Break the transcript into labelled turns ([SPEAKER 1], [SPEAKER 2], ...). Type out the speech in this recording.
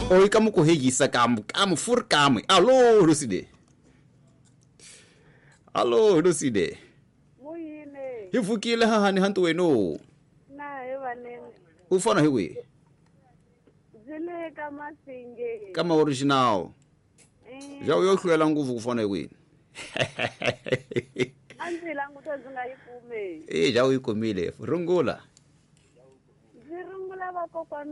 [SPEAKER 1] O ka mo ko hegisa ka mo fur ka mo. Allo Roside. Allo Roside.
[SPEAKER 2] Moyine.
[SPEAKER 1] Hivukile ha hani hantu weno.
[SPEAKER 2] Na evanene.
[SPEAKER 1] Ufana hiwi.
[SPEAKER 2] Zile kama singe.
[SPEAKER 1] Kama original. Ja yo hluela nguvu kufana hiwi.
[SPEAKER 2] Anzi langu tozinga ikume.
[SPEAKER 1] Ja uyikomile. Rungula.
[SPEAKER 2] Zirungula bakokwana